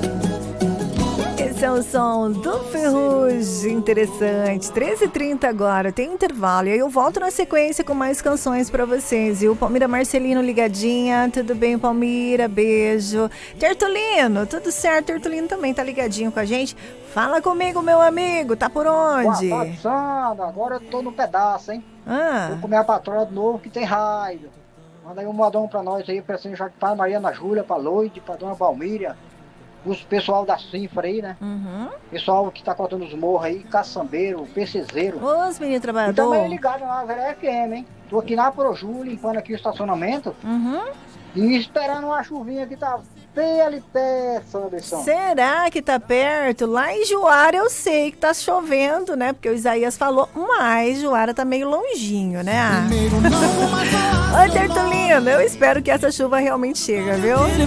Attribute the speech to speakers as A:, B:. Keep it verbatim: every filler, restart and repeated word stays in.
A: Esse é o som do Ferrugem, interessante. treze e trinta agora, tem intervalo. E aí eu volto na sequência com mais canções pra vocês, viu? Palmira Marcelino ligadinha, tudo bem, Palmira? Beijo. Tertulino, tudo certo? Tertulino também tá ligadinho com a gente. Fala comigo, meu amigo, tá por onde?
B: Boa tarde, Sandra. Agora eu tô no pedaço, hein?
A: Ah.
B: Vou comer a patroa de novo que tem raiva. Manda aí um modão pra nós aí, pra São Joaquim, pra Mariana Júlia, pra Loide, pra Dona Balmíria. Os pessoal da Cifra aí, né?
A: Uhum.
B: Pessoal que tá cortando os morros aí, caçambeiro, pecezeiro.
A: Os meninos
B: E
A: trabalhadores.
B: também ligado na Vera F M, hein? Tô aqui na Proju, limpando aqui o estacionamento.
A: Uhum.
B: E esperando uma chuvinha que tá bem ali perto, Sanderson.
A: Será que tá perto? Lá em Juara eu sei que tá chovendo, né? Porque o Isaías falou, mas Juara tá meio longinho, né? Oi, Tertulino, eu espero que essa chuva realmente chegue, viu?